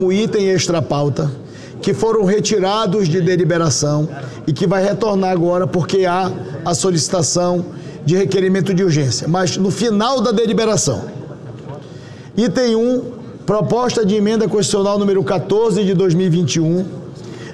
o item extra-pauta, que foram retirados de deliberação e que vai retornar agora porque há a solicitação de requerimento de urgência, mas no final da deliberação. Item 1, proposta de emenda constitucional número 14 de 2021,